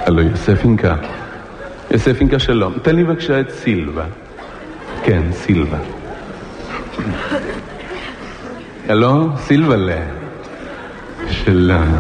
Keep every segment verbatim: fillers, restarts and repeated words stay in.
הלו, יוסף אינקה. יוסף אינקה שלום. תן לי בבקשה את סילבה. כן, סילבה. הלו, סילבלה. שלום.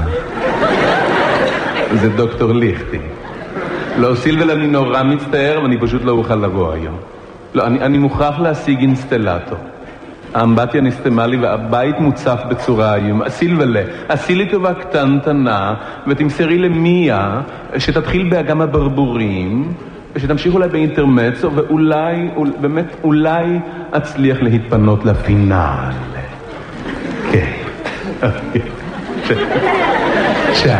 זה דוקטור ליכטי. לא, סילבלה, אני נורא מצטער, ואני פשוט לא אוכל לבוא היום. לא, אני, אני מוכרח להשיג אינסטלטור. האמבטיה נסתמה לי והבית מוצף בצורה איום. סילבלה, עשי לי טובה קטנטנה ותמסרי למיה שתתחיל באגם הברבורים ושתמשיך אולי באינטרמצו ואולי, באמת אולי אצליח להתפנות לפינאל. כן. צ'או.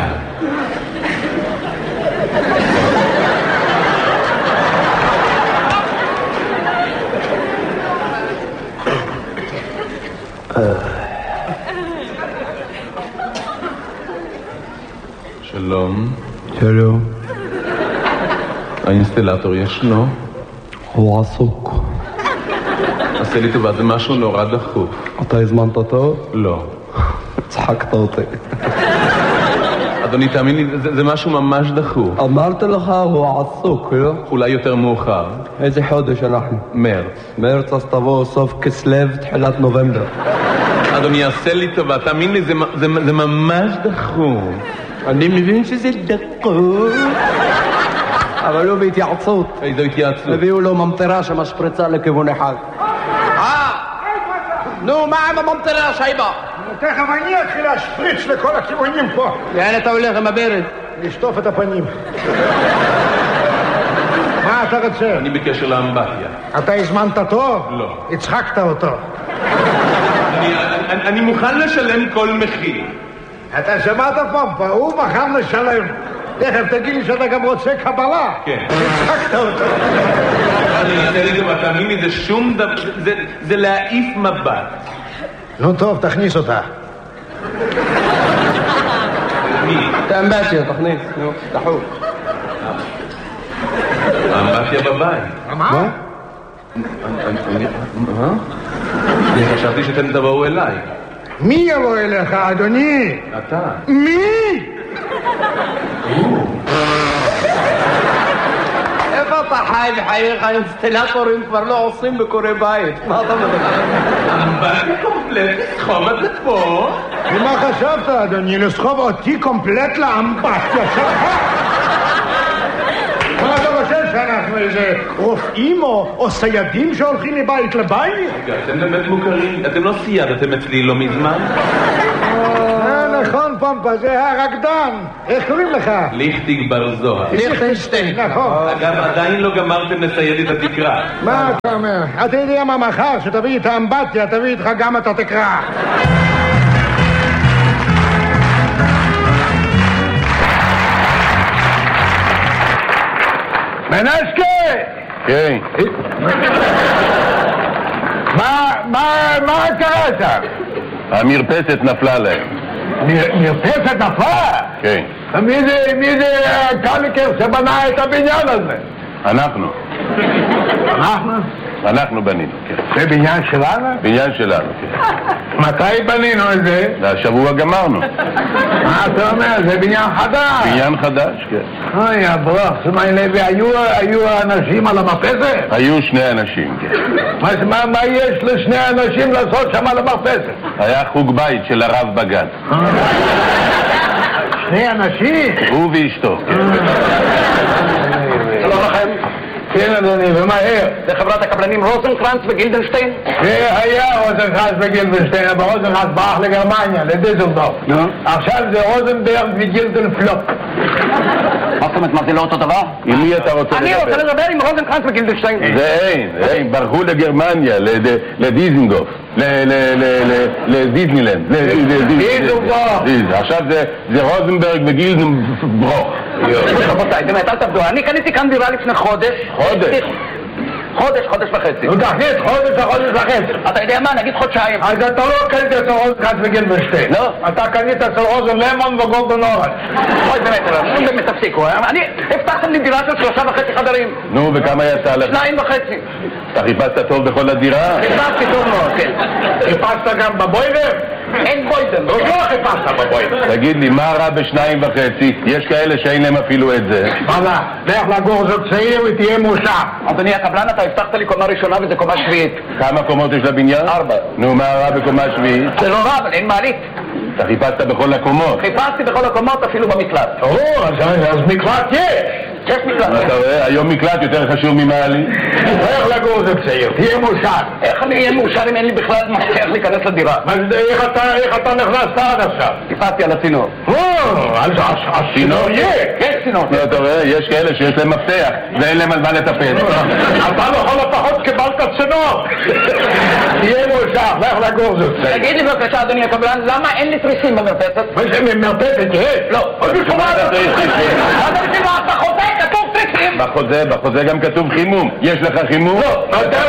שלום. שלום. האינסטלטור ישנו? הוא עסוק. עשה לי טובה, זה משהו נורא דחוף. אתה הזמנת אותו? לא. צחקת אותי. אדוני, תאמין לי, זה, זה משהו ממש דחוף. אמרת לך, הוא עסוק, לא? אולי יותר מאוחר. איזה חודש אנחנו? מרץ. מרץ, אז תבוא סוף כסלו, תחילת נובמבר. אדוני, עשה לי טובה, תאמין לי, זה, זה, זה ממש דחוף. אני מבין שזה דחוף. אבל הוא בהתייעצות. איזו התייעצות? הביאו לו ממטרה שמשפריצה לכיוון אחד. אה! נו, מה עם הממטרה, שייבה? תכף אני אתחיל להשפריץ לכל הכיוונים פה. לאן אתה הולך עם הברד? לשטוף את הפנים. מה אתה רוצה? אני בקשר לאמבטיה. אתה הזמנת אותו? לא. הצחקת אותו. אני, אני, אני מוכן לשלם כל מחיר. אתה שמעת פמפה, הוא מוכן לשלם. תכף תגיד לי שאתה גם רוצה קבלה. כן. הצחקת אותו. אני אעשה לי דבר, תאמין לי, זה שום דבר, זה, זה להעיף מבט. נו טוב, תכניס אותה. מי? את האמבטיה, תכניס, נו, דחוף. האמבטיה בבית. מה? מה? אני חשבתי שאתם תבואו אליי. מי יבוא אליך, אדוני? אתה. מי? איפה אתה חי בחייך? האינסטלטורים כבר לא עושים בקורי בית. מה אתה מדבר? אמבטיה קומפלט, לסחוב את זה פה. ומה חשבת, אדוני? לסחוב אותי קומפלט לאמבטיה שלך? מה אתה חושב שאנחנו איזה רופאים או סיידים שהולכים מבית לבית? רגע, אתם באמת מוכרים? אתם לא סיידתם אצלי לא מזמן? נכון, פמפה, זה הרקדן. איך קוראים לך? ליכטיג בר זוהר. ליכטנשטיין. נכון. אגב, עדיין לא גמרתם לסייד את התקרה. מה אתה אומר? אתה יודע מה מחר? שתביא את האמבטיה, תביא איתך גם את התקרה. מנסקי! כן. מה קרה שם? המרפסת נפלה להם. מרפסת נפלה? כן. מי זה הקליקר שבנה את הבניין הזה? אנחנו. אנחנו? אנחנו בנינו, כן. זה בניין שלנו? בניין שלנו, כן. מתי בנינו את זה? והשבוע גמרנו. מה אתה אומר? זה בניין חדש. בניין חדש, כן. אוי, הברוך, סמי לוי, היו אנשים על המרפסת? היו שני אנשים, כן. מה יש לשני אנשים לעשות שם על המרפסת? היה חוג בית של הרב בגן. שני אנשים? הוא ואשתו, כן. שלום לכם. כן, אדוני, ומהר. זה חברת הקבלנים רוזנקרנץ וגילדנשטיין? זה היה רוזנקרנץ וגילדנשטיין, אבל רוזנקרנץ ברח לגרמניה, לדיזלדורף. עכשיו זה רוזנברג וגילדנפלופ. מה זאת אומרת, מה זה לא אותו דבר? עם מי אתה רוצה לדבר? אני רוצה לדבר עם רוזנקרנץ וגילדנשטיין. זה אין, אין, ברחו לגרמניה, לדיזנגוף, לדיסנילנד. דיזלדורף. עכשיו זה רוזנברג וגילדנברוך. רבותיי, באמת, אל תעבדו. אני קניתי כאן דירה לפני חודש. חודש? חודש, חודש וחצי. נו תכניס חודש לחודש וחצי. אתה יודע מה? נגיד חודשיים. אז אתה לא קנית אצל רוזנקרנץ וגילדנשטיין. לא. אתה קנית אצל רוזן למון וגולדן אורנג'. אוי, באמת, נו באמת תפסיקו. אני, הבטחתם לי דירה של שלושה וחצי חדרים. נו, וכמה יצא לך? שניים וחצי. אתה חיפשת טוב בכל הדירה? חיפשתי טוב מאוד, כן. חיפשת גם בבוילר? אין בוידן. עוד לא חיפשת בבוידן. תגיד לי, מה רע בשניים וחצי? יש כאלה שאין להם אפילו את זה. וואלה, לך לגור זוג צעיר ותהיה מאושר. אדוני הקבלן, אתה הבטחת לי קומה ראשונה וזה קומה שביעית. כמה קומות יש לבניין? ארבע. נו, מה רע בקומה שביעית? זה לא רע, אבל אין מעלית. אתה חיפשת בכל הקומות. חיפשתי בכל הקומות, אפילו במקלט. או, אז מקלט יש. יש מקלט. אתה רואה, היום מקלט יותר חשוב ממעלית. לך לגור זוג צעיר, תהיה מאושר. איך אני אהיה מאושר אם אין לי בכלל מפתח להיכנס לדירה? איך אתה נכנסת עד עכשיו? חיפשתי על הצינור. או, אז הצינור יש. יש צינור. אתה רואה, יש כאלה שיש להם מפתח ואין להם על מה לטפל. אתה לכל הפחות קיבלת צינור. תהיה מאושר, לך לגור זוג צעיר. תגיד לי בבקשה, אדוני הקבלן, למה אין לי תריסים במרפסת? מה זה מרפסת? לא. עוד בשבילה אתה בשבילה, אתה חוזה, כתוב תריסים. בחוזה, בחוזה גם כתוב חימום. יש לך חימום? לא, אתה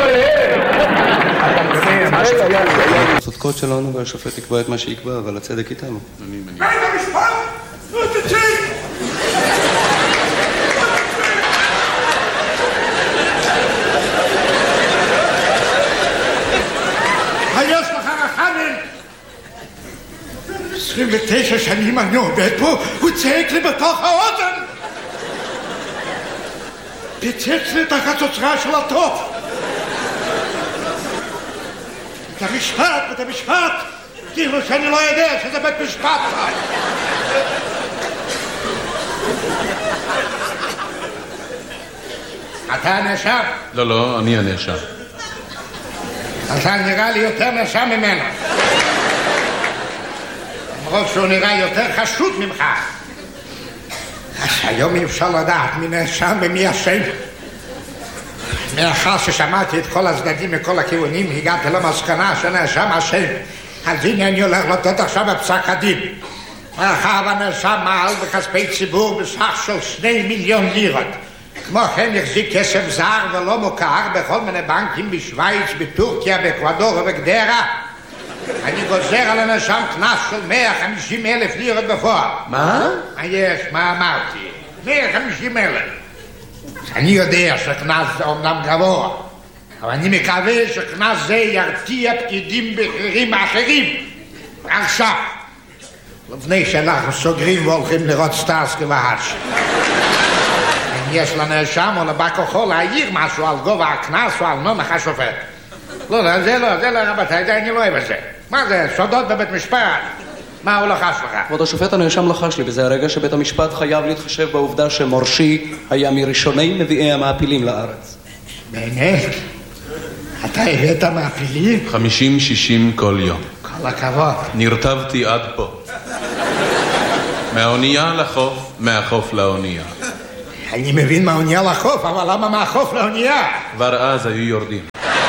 הצודקות שלנו והשופט יקבע את מה שיקבע, אבל הצדק איתנו. בית המשפט! לא תצא! היש לך רחמים! עשרים ותשע שנים אני עובד פה, הוא צעק לי בתוך האוזן! פיצץ לי את החצוצרה של הטוב! בית המשפט, בית המשפט! כאילו שאני לא יודע שזה בית משפט! אתה נאשם? לא, לא, אני הנאשם. אתה נראה לי יותר נאשם ממנו. למרות שהוא נראה יותר חשוד ממך. אז היום אי אפשר לדעת מי נאשם ומי אשם. מאחר ששמעתי את כל הצדדים מכל הכיוונים, הגעתי למסקנה שנאשם אשם. אז הנה אני הולך לתת עכשיו בפסק הדין. מאחר והנאשם מעל בכספי ציבור בסך של שני מיליון לירות. כמו כן החזיק כסף זר ולא מוכר בכל מיני בנקים בשוויץ, בטורקיה, באקוודור ובגדרה. אני גוזר על הנאשם קנס של מאה וחמישים אלף לירות בפועל. מה? מה יש? מה אמרתי? מאה וחמישים אלף. אני יודע שקנס זה אומנם גבוה, אבל אני מקווה שקנס זה ירתיע פקידים בכירים אחרים. עכשיו, לפני שאנחנו סוגרים והולכים לראות סטארסקי והאש. אם יש לנאשם או לבא כוחו להעיר משהו על גובה הקנס או על נומך השופט. לא, לא, זה לא, זה לא, רבותיי, זה אני לא אוהב את זה. מה זה, סודות בבית משפט? מה הוא לחש לך? כבוד השופט, הנאשם לחש לי, וזה הרגע שבית המשפט חייב להתחשב בעובדה שמורשי היה מראשוני מביאי המעפילים לארץ. באמת? אתה הבאת מעפילים? חמישים שישים כל יום. כל הכבוד. נרטבתי עד פה. מהאונייה לחוף, מהחוף לאונייה. אני מבין מהאונייה לחוף, אבל למה מהחוף לאונייה? כבר אז היו יורדים.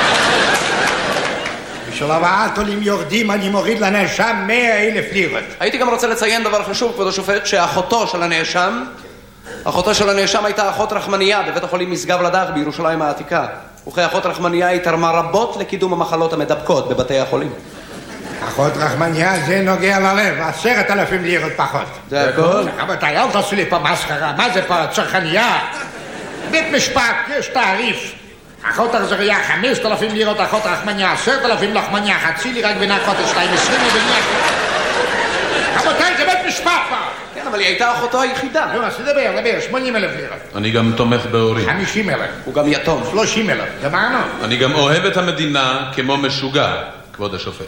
בשביל הבאת עולים יורדים אני מוריד לנאשם מאה אלף לירות. הייתי גם רוצה לציין דבר חשוב, כבוד השופט, שאחותו של הנאשם, אחותו של הנאשם הייתה אחות רחמניה בבית החולים משגב לדך בירושלים העתיקה. וכאחות רחמניה היא תרמה רבות לקידום המחלות המדבקות בבתי החולים. אחות רחמניה זה נוגע ללב, עשרת אלפים לירות פחות. זה הכל? רבותיי, אל תעשו לי פה מסחרה, מה זה פה צרכניה? בית משפט, יש תעריף. אחות החזריה חמשת אלפים לירות, אחות רחמניה עשרת אלפים לחמניה, חצי לירה גבינה קוטג' שתיים עשרים ובנייה. רבותיי, זה בית משפט פה. כן, אבל היא הייתה אחותו היחידה. לא, אז תדבר, דבר, שמונים אלף לירות. אני גם תומך בהורים. חמישים אלף. הוא גם יתום. שלושים אלף. גמרנו? אני גם אוהב את המדינה כמו משוגע, כבוד השופט.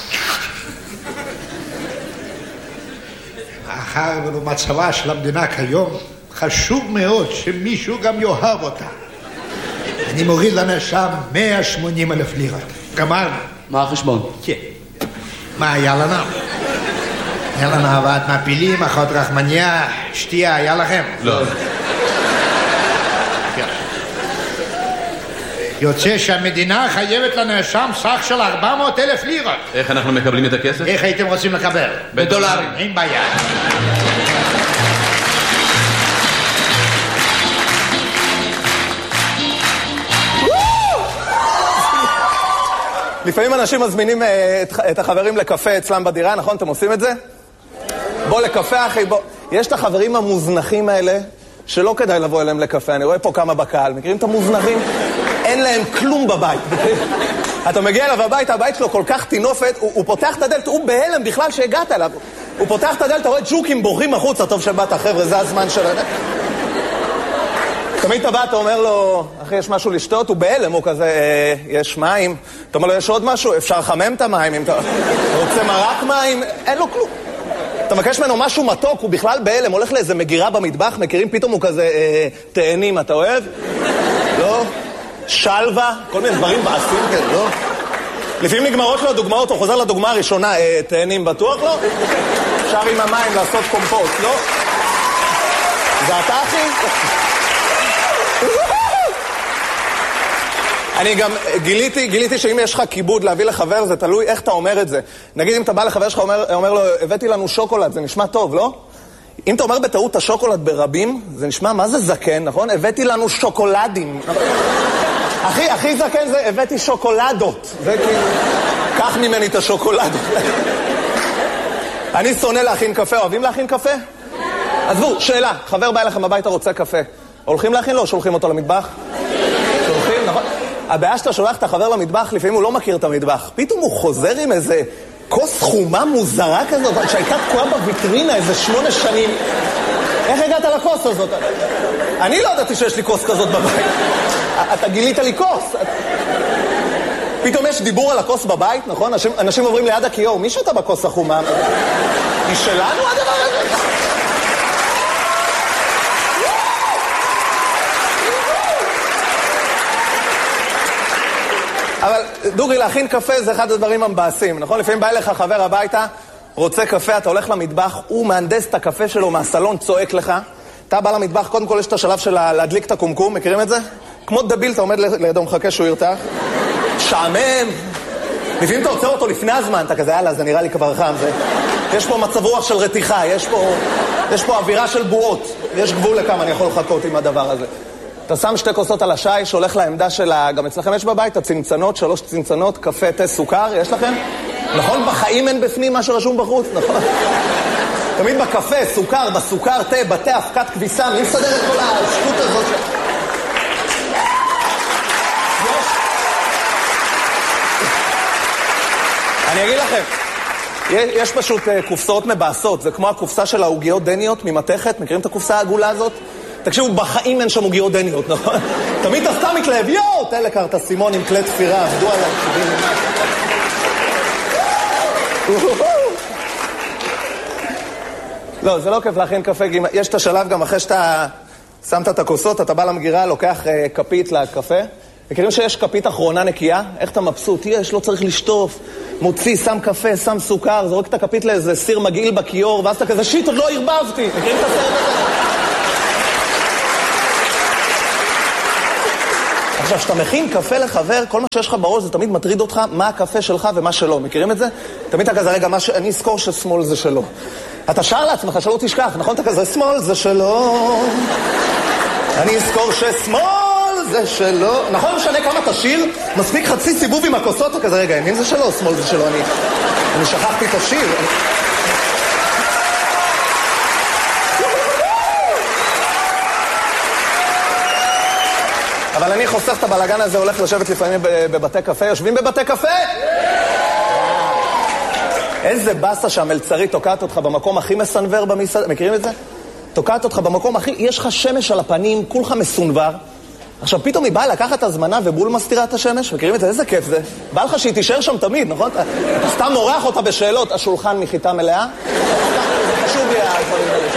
מאחר ובמצבה של המדינה כיום, חשוב מאוד שמישהו גם יאהב אותה. אני מוריד לנאשם מאה ושמונים אלף לירות. גמרנו? מה החשבון? כן. מה היה לנו? היה לנו הבאת מעפילים, אחות רחמניה, שתייה, היה לכם? לא. יוצא שהמדינה חייבת לנאשם סך של ארבע מאות אלף לירות. איך אנחנו מקבלים את הכסף? איך הייתם רוצים לקבל? בדולרים. אין בעיה. לפעמים אנשים מזמינים את החברים לקפה אצלם בדירה, נכון? אתם עושים את זה? בוא לקפה, אחי, בוא. יש את החברים המוזנחים האלה שלא כדאי לבוא אליהם לקפה. אני רואה פה כמה בקהל. מכירים את המוזנחים? אין להם כלום בבית. אתה מגיע אליו הביתה, הבית שלו כל כך תינופת, הוא, הוא פותח את הדלת, הוא בהלם בכלל שהגעת אליו. הוא פותח את הדלת, אתה רואה ג'וקים בורחים החוצה, טוב שבאת, חבר'ה, זה הזמן של... תמיד אתה בא, אתה אומר לו, אחי, יש משהו לשתות? הוא בהלם, הוא כזה, אה, יש מים. אתה אומר לו, יש עוד משהו? אפשר לחמם את המים, אם אתה רוצה מרק מים? אין לו כלום. אתה מבקש ממנו משהו מתוק, הוא בכלל בהלם, הולך לאיזה מגירה במטבח, מכירים, פתאום הוא כזה, אה, תאנים, אתה אוהב? לא? שלווה, כל מיני דברים בעשים כאלה, לא? לפעמים נגמרות לו הדוגמאות, הוא חוזר לדוגמה הראשונה, אה, תאנים בטוח לא? אפשר עם המים לעשות קומפוסט, לא? זה אתה, אחי? אני גם גיליתי, גיליתי שאם יש לך כיבוד להביא לחבר, זה תלוי איך אתה אומר את זה. נגיד אם אתה בא לחבר שלך, אומר, אומר לו, הבאתי לנו שוקולד, זה נשמע טוב, לא? אם אתה אומר בטעות השוקולד ברבים, זה נשמע, מה זה זקן, נכון? הבאתי לנו שוקולדים. הכי, הכי זקן זה, הבאתי שוקולדות. זה כאילו, קח ממני את השוקולדות. אני שונא להכין קפה, אוהבים להכין קפה? עזבו, שאלה, חבר בא אליכם הביתה רוצה קפה. הולכים להכין לו או שולחים אותו למטבח? שולחים, נכון? הבעיה שאתה שולח את החבר למטבח, לפעמים הוא לא מכיר את המטבח. פתאום הוא חוזר עם איזה כוס חומה מוזרה כזאת, שהייתה תקועה בוויטרינה איזה שמונה שנים. איך הגעת לכוס הזאת? אני לא ידעתי שיש לי כוס כזאת בבית. אתה גילית לי כוס. פתאום יש דיבור על הכוס בבית, נכון? אנשים, אנשים עוברים ליד הכיור, מי שאתה בכוס החומה? היא שלנו הדבר הזה? אבל דוגרי, להכין קפה זה אחד הדברים המבאסים, נכון? לפעמים בא אליך חבר הביתה, רוצה קפה, אתה הולך למטבח, הוא מהנדס את הקפה שלו מהסלון, צועק לך. אתה בא למטבח, קודם כל יש את השלב של להדליק את הקומקום, מכירים את זה? כמו דביל, אתה עומד לידו, מחכה שהוא ירתח. שעמם. לפעמים אתה עוצר אותו לפני הזמן, אתה כזה, יאללה, זה נראה לי כבר חם. זה... יש פה מצב רוח של רתיחה, יש פה, יש פה אווירה של בועות. יש גבול לכמה אני יכול לחכות עם הדבר הזה. אתה שם שתי כוסות על השי, שהולך לעמדה של ה... גם אצלכם יש בבית, הצנצנות, שלוש צנצנות, קפה, תה, סוכר, יש לכם? נכון? בחיים אין בפנים משהו רשום בחוץ, נכון? תמיד בקפה, סוכר, בסוכר, תה, בתה, הפקת כביסה, מי מסדר את כל השטות הזאת? אני אגיד לכם, יש פשוט קופסאות מבאסות, זה כמו הקופסה של העוגיות דניות ממתכת, מכירים את הקופסה העגולה הזאת? תקשיבו, בחיים אין שם עוגיות דניות, נכון? תמיד אתה סתם מתלהב, יואו, תלך קרטסימון עם כלי תפירה, עבדו על הכיבים. לא, זה לא כיף להכין קפה, יש את השלב גם אחרי שאתה שמת את הכוסות, אתה בא למגירה, לוקח כפית לקפה, מכירים שיש כפית אחרונה נקייה? איך אתה מבסוט? יש, לא צריך לשטוף, מוציא, שם קפה, שם סוכר, זורק את הכפית לאיזה סיר מגעיל בכיור, ואז אתה כזה, שיט, עוד לא הרבבתי. מכירים את הסרט הזה? עכשיו, כשאתה מכין קפה לחבר, כל מה שיש לך בראש זה תמיד מטריד אותך מה הקפה שלך ומה שלו. מכירים את זה? תמיד אתה כזה, רגע, ש... אני אזכור ששמאל זה שלו. אתה שר לעצמך, שלא תשכח, נכון? אתה כזה, שמאל זה שלו. אני אזכור ששמאל זה שלו. נכון, משנה כמה תשיר? מספיק חצי סיבוב עם הכוסות, אתה כזה, רגע, ימין זה שלו, שמאל זה שלו. אני, אני שכחתי את השיר. אבל אני חוסך את הבלגן הזה, הולך לשבת לפעמים בבתי קפה. יושבים בבתי קפה? איזה בסה שהמלצרית תוקעת אותך במקום הכי מסנבר במסעדה. מכירים את זה? תוקעת אותך במקום הכי... יש לך שמש על הפנים, כולך מסונבר. עכשיו פתאום היא באה לקחת הזמנה ובול מסתירה את השמש. מכירים את זה? איזה כיף זה. בא לך שהיא תישאר שם תמיד, נכון? אתה סתם מורח אותה בשאלות. השולחן מחיטה מלאה? זה חשוב לי הדברים האלה.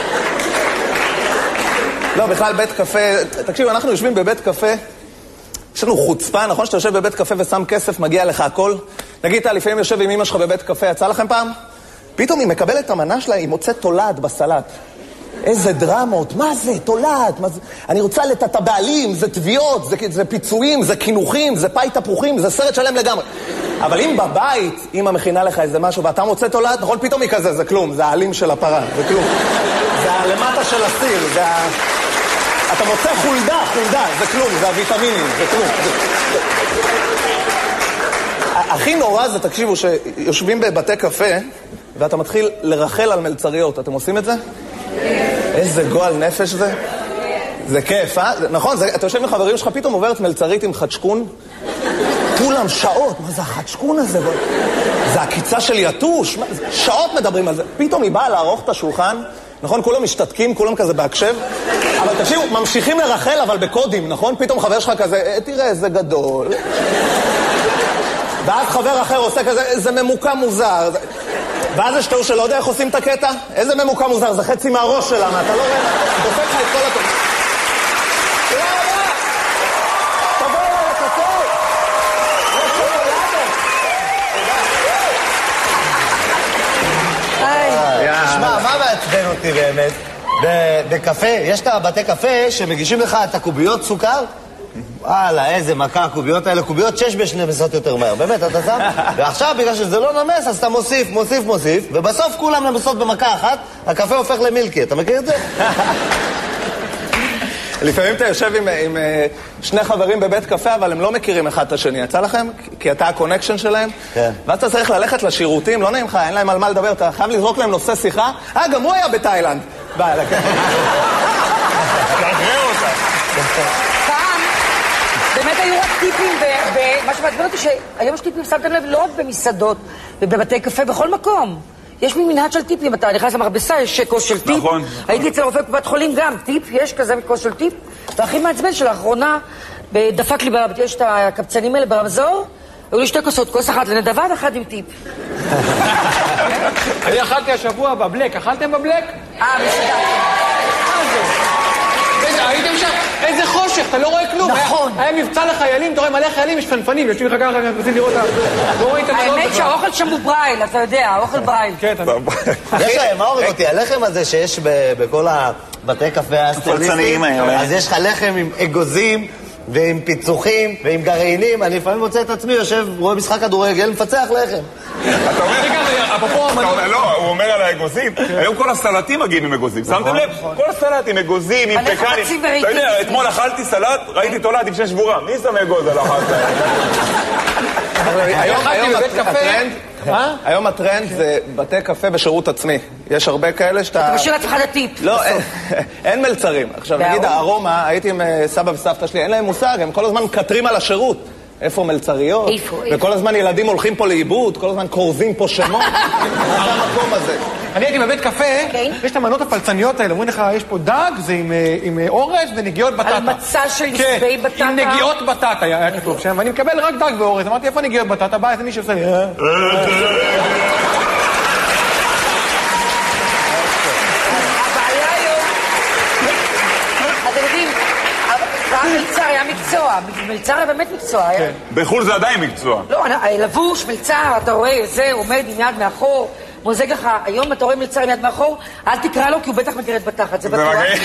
לא, בכלל בית קפה, תקשיב, אנחנו יושבים בבית קפה, יש לנו חוצפה, נכון? שאתה יושב בבית קפה ושם כסף, מגיע לך הכל. נגיד, אתה לפעמים יושב עם אמא שלך בבית קפה, יצא לכם פעם? פתאום היא מקבלת את המנה שלה, היא מוצאת תולעת בסלט. איזה דרמות, מה זה? תולעת, מה זה? אני רוצה את הבעלים, זה תביעות, זה, זה פיצויים, זה כינוכים, זה פי תפוחים, זה סרט שלם לגמרי. אבל אם בבית, אמא מכינה לך איזה משהו, ואתה מוצא תולעת, נכון? פתאום היא כזה, זה כלום, זה העלים של הפרה, זה כלום. זה הלמטה של הסיר, זה ה... אתה מוצא חולדה, חולדה, זה כלום, זה הוויטמינים, זה כלום. הכי נורא זה, תקשיבו, שיושבים בבתי קפה, ואתה מתחיל לרחל על מלצריות. אתם עושים את זה? איזה גועל נפש זה. זה כיף, אה? נכון, אתה יושב עם חברים שלך, פתאום עוברת מלצרית עם חדשקון. כולם שעות, מה זה החדשקון הזה? זה הקיצה של יתוש, שעות מדברים על זה. פתאום היא באה לערוך את השולחן, נכון? כולם משתתקים, כולם כזה בהקשב. אבל תקשיבו, ממשיכים לרחל, אבל בקודים, נכון? פתאום חבר שלך כזה, תראה איזה גדול. ואז חבר אחר עושה כזה, איזה ממוקם מוזר. ואז יש תיאור שלא יודע איך עושים את הקטע? איזה ממוקם מוזר, זה חצי מהראש שלה, מה? אתה לא רואה, דופק לך את כל הטוב. תודה רבה! תבוא אליי לקצור! יש שוקולדה! תשמע, מה מעצבן אותי באמת? בקפה, יש את הבתי קפה שמגישים לך את הקוביות סוכר? וואלה, איזה מכה, הקוביות האלה, קוביות שש בשנמסות יותר מהר, באמת, אתה שם? ועכשיו, בגלל שזה לא נמס, אז אתה מוסיף, מוסיף, מוסיף, ובסוף כולם נמסות במכה אחת, הקפה הופך למילקי, אתה מכיר את זה? לפעמים אתה יושב עם, עם שני חברים בבית קפה, אבל הם לא מכירים אחד את השני. יצא לכם? כי אתה הקונקשן שלהם. כן. ואז אתה צריך ללכת לשירותים, לא נעים לך, אין להם על מה לדבר, אתה חייב לזרוק להם נושא שיחה. אה, גם הוא היה בתאילנד. ביי, לקח. תאגרר אותה. פעם, באמת היו רק טיפים, ומה שמעצבן אותי שהיום יש טיפים, שמתם לב, לא רק במסעדות ובבתי קפה, בכל מקום. יש מין מנהד של טיפים, אתה נכנס למרבסה, יש כוס של טיפ. נכון. הייתי אצל רופא קופת חולים גם, טיפ, יש כזה כוס של טיפ. והכי מעצבן שלאחרונה, דפק לי, יש את הקבצנים האלה ברמזור, היו לי שתי כוסות, כוס אחת לנדבה ואחת עם טיפ. אני אכלתי השבוע בבלק, אכלתם בבלק? אה, משגעתם. הייתם שם, איזה חושך, אתה לא רואה כלום. נכון. היה מבצע לחיילים, אתה רואה מלא חיילים, יש פנפנים, יושבים לך ככה, רוצים לראות, לא רואים את המנות. האמת שהאוכל שם הוא ברייל, אתה יודע, האוכל ברייל. כן, אתה יודע. יש להם, מה הוריד אותי? הלחם הזה שיש בכל הבתי קפה הסטרליסטים, אז יש לך לחם עם אגוזים ועם פיצוחים ועם גרעינים. אני לפעמים מוצא את עצמי, יושב, רואה משחק כדורגל, מפצח לחם. אתה אומר, לא, הוא אומר על האגוזים, היום כל הסלטים מגיעים עם אגוזים, שמתם לב? כל הסלטים, אגוזים, עם פקנים. אתה יודע, אתמול אכלתי סלט, ראיתי תולעת עם שש שבורה, מי שם אגוז על אחת? היום הטרנד זה בתי קפה בשירות עצמי. יש הרבה כאלה שאתה... אתה משאיר לעצמך לטיפ. לא, אין מלצרים. עכשיו נגיד הארומה, הייתי עם סבא וסבתא שלי, אין להם מושג, הם כל הזמן מקטרים על השירות. איפה מלצריות? וכל הזמן ילדים הולכים פה לאיבוד, כל הזמן קורזים פה שמות. מה זה המקום הזה? אני הייתי בבית קפה, יש את המנות הפלצניות האלה, אומרים לך, יש פה דג, זה עם אורז ונגיעות בטטה. על מצע של נסבי בטטה. עם נגיעות בטטה, היה כתוב שם, ואני מקבל רק דג ואורז. אמרתי, איפה נגיעות בטטה? בא איזה מישהו עושה לי... מלצר היה מקצוע, מלצר היה באמת מקצוע. בחול זה עדיין מקצוע. לא, לבוש, מלצר, אתה רואה, זה עומד עם יד מאחור, מוזג לך, היום אתה רואה מלצר עם יד מאחור, אל תקרא לו כי הוא בטח מגרד בתחת, זה בטוח.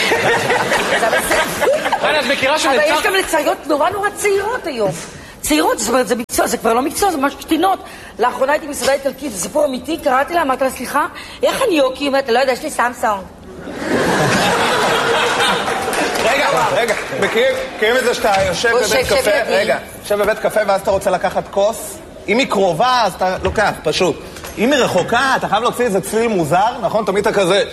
אבל יש גם מלצריות נורא נורא צעירות היום. צעירות, זאת אומרת, זה מקצוע, זה כבר לא מקצוע, זה ממש קטינות. לאחרונה הייתי מסעדה איטלקית, זה סיפור אמיתי, קראתי לה, אמרת לה, סליחה, איך אני יוקי? אומרת, לא יודע, יש לי סמסונג. רגע, רגע, מכירים את זה שאתה יושב בבית קפה, רגע, יושב בבית קפה ואז אתה רוצה לקחת כוס, אם היא קרובה אז אתה לוקח, פשוט. אם היא רחוקה, אתה חייב להוציא איזה צליל מוזר, נכון? תמיד אתה כזה...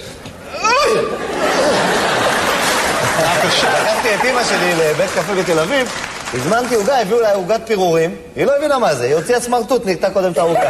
לקחתי את אמא שלי לבית קפה בתל אביב, הזמנתי עוגה, הביאו לה עוגת פירורים, היא לא הבינה מה זה, היא הוציאה סמרטוט, נקטה קודם את העוגה.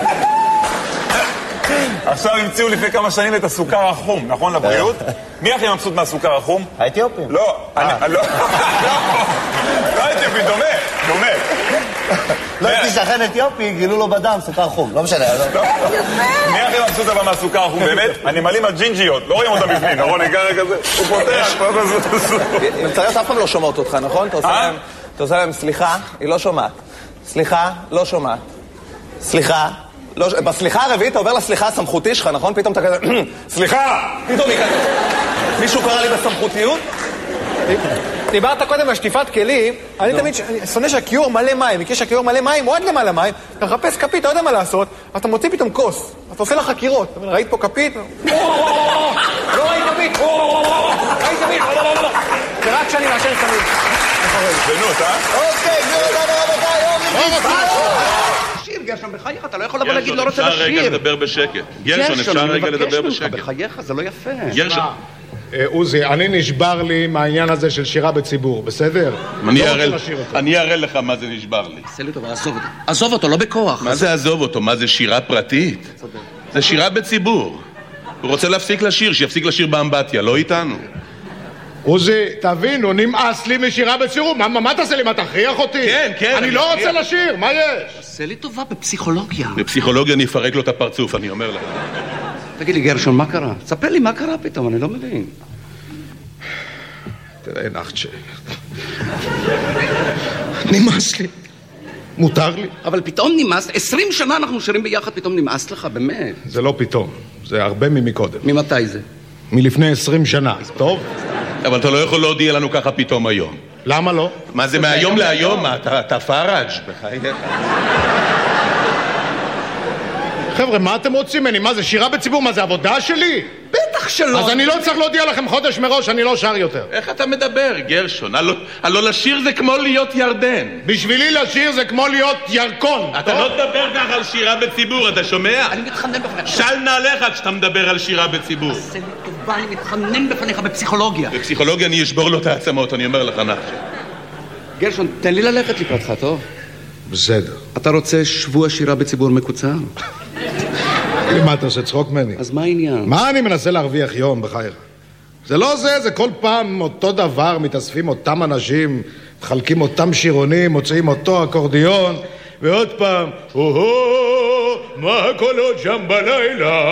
עכשיו המציאו לפני כמה שנים את הסוכר החום, נכון לבריאות? מי הכי מבסוט מהסוכר החום? האתיופים. לא, לא, לא האתיופים, דומה, דומה. לא הייתי שכן אתיופי, גילו לו בדם סוכר חום, לא משנה. מי הכי מבסוט אבל מהסוכר החום, באמת? הנמלים הג'ינג'יות, לא רואים אותם בפנים, נכון? נגע כזה, הוא פותח. מצריות אף פעם לא שומעות אותך, נכון? אתה עושה להם סליחה, היא לא שומעת. סליחה, לא שומעת. סליחה. בסליחה הרביעית אתה עובר לסליחה הסמכותי שלך, נכון? פתאום אתה כזה, סליחה! פתאום היא כזה. מישהו קרא לי בסמכותיות? דיברת קודם על שטיפת כלים, אני תמיד שונא שהכיור מלא מים, וכי שהכיור מלא מים, הוא עד למעלה מים, אתה מחפש כפית, אתה יודע מה לעשות, אתה מוציא פתאום כוס, אתה עושה לה חקירות, ראית פה כפית? לא ראית כפית! ראית כפית! זה רק שאני מאשר סמים. בנות, אה? אוקיי, גבירות, רבותיי, גרשון, בחייך, אתה לא יכול לבוא להגיד לא רוצה לשיר. אפשר רגע לדבר בשקט. גרשון, אפשר רגע לדבר בשקט. בחייך, זה לא יפה. גרשון. עוזי, אני נשבר לי מהעניין הזה של שירה בציבור, בסדר? אני אראה לך מה זה נשבר לי. עשה לי טוב, עזוב אותו. עזוב אותו, לא בכוח. מה זה עזוב אותו? מה זה שירה פרטית? זה שירה בציבור. הוא רוצה להפסיק לשיר, שיפסיק לשיר באמבטיה, לא איתנו. עוזי, תבין, הוא נמאס לי משירה בציבור. מה, מה תעשה לי? מה, תכריח אותי? כן, כן. אני לא רוצה לשיר, מה יש? עשה לי טובה בפסיכולוגיה. בפסיכולוגיה אני אפרק לו את הפרצוף, אני אומר לך. תגיד לי, גרשון, מה קרה? תספר לי מה קרה פתאום, אני לא מבין. תראה, נחצ'ה. נמאס לי. מותר לי. אבל פתאום נמאס, עשרים שנה אנחנו שרים ביחד, פתאום נמאס לך, באמת. זה לא פתאום, זה הרבה ממקודם. ממתי זה? מלפני עשרים שנה, טוב? אבל אתה לא יכול להודיע לנו ככה פתאום היום. למה לא? מה זה מהיום להיום? אתה פארג' בחייך. חבר'ה, מה אתם רוצים ממני? מה זה, שירה בציבור? מה זה, עבודה שלי? בטח שלא. אז אני לא צריך להודיע לכם חודש מראש, אני לא שר יותר. איך אתה מדבר, גרשון? הלא לשיר זה כמו להיות ירדן. בשבילי לשיר זה כמו להיות ירקון. אתה לא תדבר ככה על שירה בציבור, אתה שומע? אני מתחנן בפניך. של נעליך כשאתה מדבר על שירה בציבור. עשה לי טובה, אני מתחנן בפניך בפסיכולוגיה. בפסיכולוגיה אני אשבור לו את העצמות, אני אומר לך נחשב. גרשון, תן לי ללכת לקראתך, טוב? בסדר. אתה רוצה שבוע שירה בציבור מקוצר? מה, אתה עושה צחוק ממני? אז מה העניין? מה אני מנסה להרוויח יום בחייך? זה לא זה, זה כל פעם אותו דבר, מתאספים אותם אנשים, מחלקים אותם שירונים, מוצאים אותו אקורדיון, ועוד פעם, או-הו, מה הקולות שם בלילה?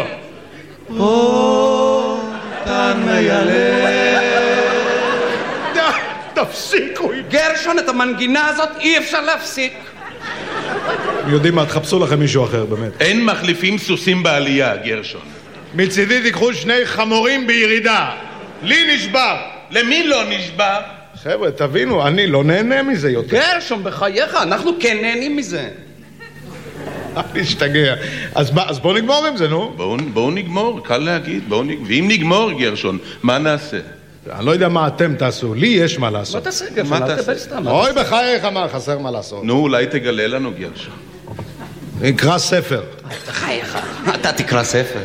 או, כאן מיילא. די, תפסיקו. גרשון, את המנגינה הזאת אי אפשר להפסיק. יודעים מה, תחפשו לכם מישהו אחר, באמת. אין מחליפים סוסים בעלייה, גרשון. מצידי תיקחו שני חמורים בירידה. לי נשבר. למי לא נשבר? חבר'ה, תבינו, אני לא נהנה מזה יותר. גרשון, בחייך, אנחנו כן נהנים מזה. אני אשתגע. אז, אז בואו נגמור עם זה, נו. בואו בוא נגמור, קל להגיד. בוא נג... ואם נגמור, גרשון, מה נעשה? אני לא יודע מה אתם תעשו, לי יש מה לעשות. מה תעשה, גרשון? אל תדבר סתם. אוי, בחייך, מה, חסר מה לעשות. נו, אולי תגלה לנו, גרשון. נקרא ספר. בחייך, אתה תקרא ספר.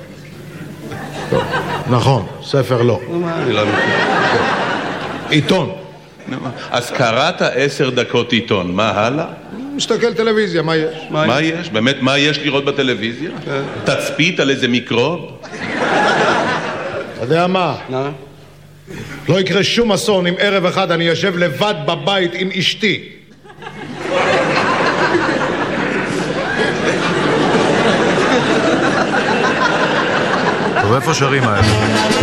נכון, ספר לא. אני לא מכיר. עיתון. אז קראת עשר דקות עיתון, מה הלאה? מסתכל טלוויזיה, מה יש? מה יש? באמת, מה יש לראות בטלוויזיה? תצפית על איזה מיקרוב? אתה יודע מה? לא יקרה שום אסון אם ערב אחד אני יושב לבד בבית עם אשתי. טוב, איפה שרים האלה?